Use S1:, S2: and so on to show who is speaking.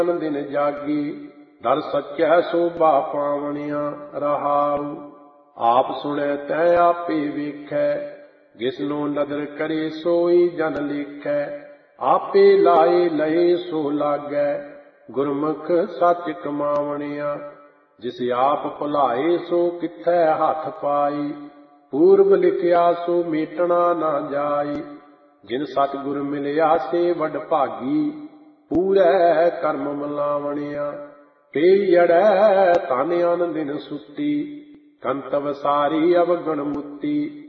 S1: दिन जागी दर सच्चै शोभा पावनिया रहाऊ। आप सुनै तै आपे वेखै जिसनो नदर करे सोई जन लेखै। आपे लाए लए सो लागै गुरमुख सच कमावनिया। जिस आप भुलाए सो किथै हथ पाई पूर्व लिखिया सो मेटना ना जाई। जिन सतगुर मिलिया से वड भागी पूरै कर्म मिलावनिया। पेई अड़ै तन अन दिन सुती कंतव सारी अवगण मुक्ति।